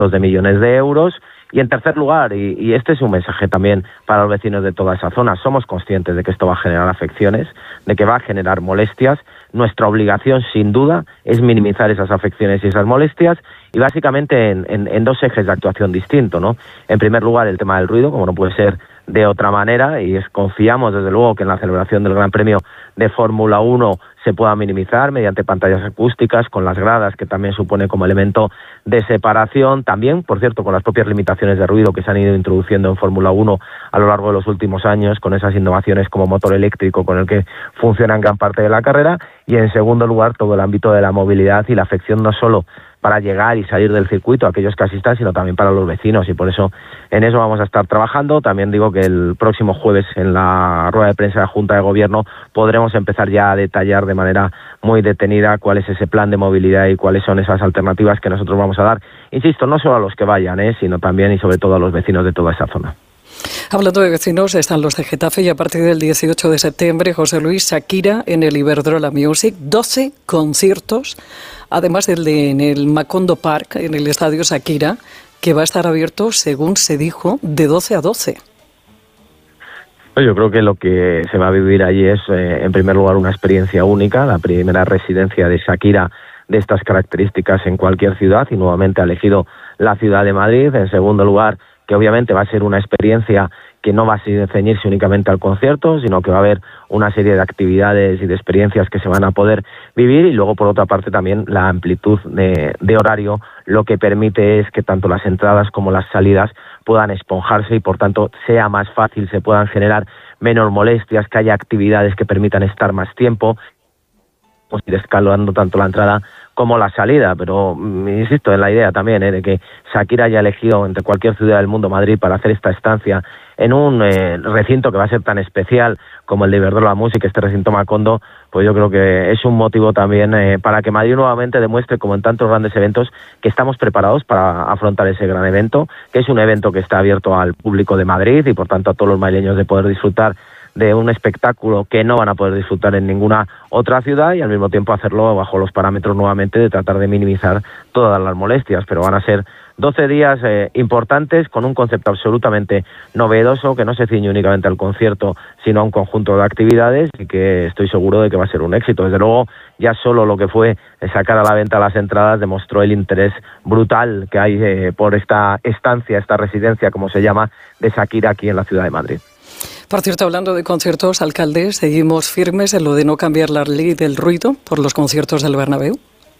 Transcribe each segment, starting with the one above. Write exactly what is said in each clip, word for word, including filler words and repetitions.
de millones de euros. Y en tercer lugar, y, y este es un mensaje también para los vecinos de toda esa zona, somos conscientes de que esto va a generar afecciones, de que va a generar molestias. Nuestra obligación, sin duda, es minimizar esas afecciones y esas molestias, y básicamente en, en, en dos ejes de actuación distintos, ¿no? En primer lugar, el tema del ruido, como no puede ser de otra manera, y es, confiamos desde luego que en la celebración del Gran Premio de Fórmula uno se pueda minimizar mediante pantallas acústicas, con las gradas, que también supone como elemento de separación, también, por cierto, con las propias limitaciones de ruido que se han ido introduciendo en Fórmula uno a lo largo de los últimos años, con esas innovaciones como motor eléctrico con el que funciona en gran parte de la carrera, y en segundo lugar todo el ámbito de la movilidad y la afección no solo para llegar y salir del circuito, aquellos que asistan, sino también para los vecinos, y por eso en eso vamos a estar trabajando. También digo que el próximo jueves en la rueda de prensa de la Junta de Gobierno podremos empezar ya a detallar de manera muy detenida cuál es ese plan de movilidad y cuáles son esas alternativas que nosotros vamos a dar, insisto, no solo a los que vayan, ¿eh? sino también y sobre todo a los vecinos de toda esa zona. Hablando de vecinos, están los de Getafe, y a partir del dieciocho de septiembre, José Luis, Shakira en el Iberdrola Music, doce conciertos, además del de en el Macondo Park, en el estadio Shakira, que va a estar abierto, según se dijo, de doce a doce. Yo creo que lo que se va a vivir allí es, eh, en primer lugar, una experiencia única, la primera residencia de Shakira de estas características en cualquier ciudad, y nuevamente ha elegido la ciudad de Madrid. En segundo lugar, que obviamente va a ser una experiencia que no va a ceñirse únicamente al concierto, sino que va a haber una serie de actividades y de experiencias que se van a poder vivir, y luego por otra parte también la amplitud de, de horario lo que permite es que tanto las entradas como las salidas puedan esponjarse y por tanto sea más fácil, se puedan generar menos molestias, que haya actividades que permitan estar más tiempo, pues ir escalando tanto la entrada como la salida, pero insisto en la idea también ¿eh? de que Shakira haya elegido entre cualquier ciudad del mundo Madrid para hacer esta estancia en un eh, recinto que va a ser tan especial como el de Iberdrola Music, este recinto Macondo, pues yo creo que es un motivo también eh, para que Madrid nuevamente demuestre, como en tantos grandes eventos, que estamos preparados para afrontar ese gran evento, que es un evento que está abierto al público de Madrid y por tanto a todos los madrileños de poder disfrutar de un espectáculo que no van a poder disfrutar en ninguna otra ciudad, y al mismo tiempo hacerlo bajo los parámetros nuevamente de tratar de minimizar todas las molestias, pero van a ser doce días eh, importantes, con un concepto absolutamente novedoso que no se ciñe únicamente al concierto, sino a un conjunto de actividades, y que estoy seguro de que va a ser un éxito. Desde luego, ya solo lo que fue sacar a la venta las entradas demostró el interés brutal que hay eh, por esta estancia, esta residencia, como se llama, de Shakira aquí en la ciudad de Madrid. Por cierto, hablando de conciertos, alcalde, ¿seguimos firmes en lo de no cambiar la ley del ruido por los conciertos del Bernabéu?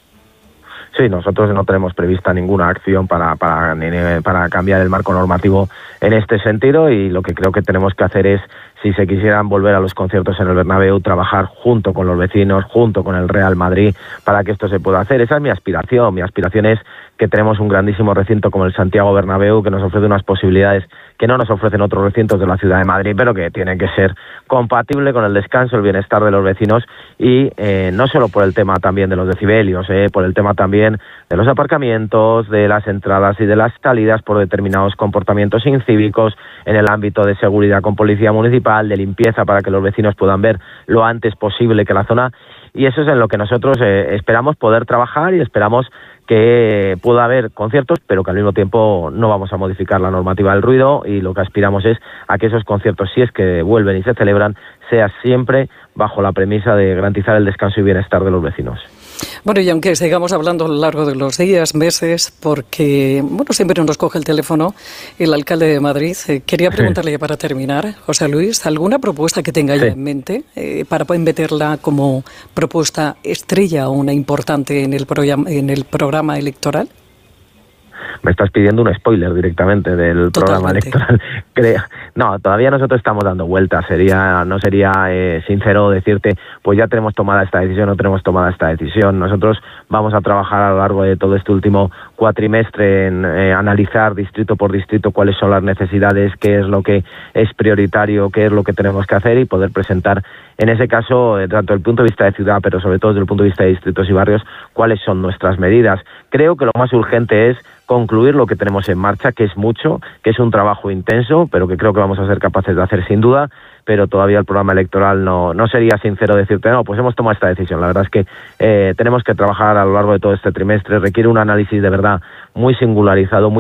Sí, nosotros no tenemos prevista ninguna acción para, para, para cambiar el marco normativo en este sentido, y lo que creo que tenemos que hacer es, si se quisieran volver a los conciertos en el Bernabéu, trabajar junto con los vecinos, junto con el Real Madrid, para que esto se pueda hacer. Esa es mi aspiración. Mi aspiración es que tenemos un grandísimo recinto como el Santiago Bernabéu, que nos ofrece unas posibilidades que no nos ofrecen otros recintos de la ciudad de Madrid, pero que tiene que ser compatible con el descanso, el bienestar de los vecinos, y eh, no solo por el tema también de los decibelios, eh, por el tema también de los aparcamientos, de las entradas y de las salidas por determinados comportamientos incívicos, en el ámbito de seguridad con policía municipal, de limpieza para que los vecinos puedan ver lo antes posible que la zona, y eso es en lo que nosotros eh, esperamos poder trabajar, y esperamos que pueda haber conciertos, pero que al mismo tiempo no vamos a modificar la normativa del ruido, y lo que aspiramos es a que esos conciertos, si es que vuelven y se celebran, sea siempre bajo la premisa de garantizar el descanso y bienestar de los vecinos. Bueno, y aunque sigamos hablando a lo largo de los días, meses, porque bueno, siempre nos coge el teléfono el alcalde de Madrid, eh, quería preguntarle, sí, para terminar, José Luis, ¿alguna propuesta que tenga, sí, ya en mente eh, para meterla como propuesta estrella o una importante en el programa, en el programa electoral? Me estás pidiendo un spoiler directamente del Totalmente. programa electoral. Creo. No, todavía nosotros estamos dando vueltas. Sería, no sería eh, sincero decirte, pues ya tenemos tomada esta decisión, no tenemos tomada esta decisión. Nosotros vamos a trabajar a lo largo de todo este último cuatrimestre en eh, analizar distrito por distrito cuáles son las necesidades, qué es lo que es prioritario, qué es lo que tenemos que hacer, y poder presentar, en ese caso, eh, tanto desde el punto de vista de ciudad, pero sobre todo desde el punto de vista de distritos y barrios, cuáles son nuestras medidas. Creo que lo más urgente es concluir lo que tenemos en marcha, que es mucho, que es un trabajo intenso, pero que creo que vamos a ser capaces de hacer sin duda. pero todavía el programa electoral no, no sería sincero decirte, no, pues hemos tomado esta decisión. La verdad es que eh, tenemos que trabajar a lo largo de todo este trimestre, requiere un análisis de verdad muy singularizado, muy